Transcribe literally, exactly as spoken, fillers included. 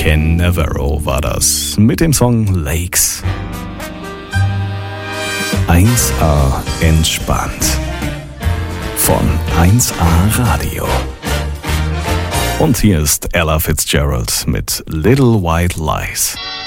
Ken Navarro war das mit dem Song Lakes. eins A entspannt von eins A Radio. Und hier ist Ella Fitzgerald mit Little White Lies.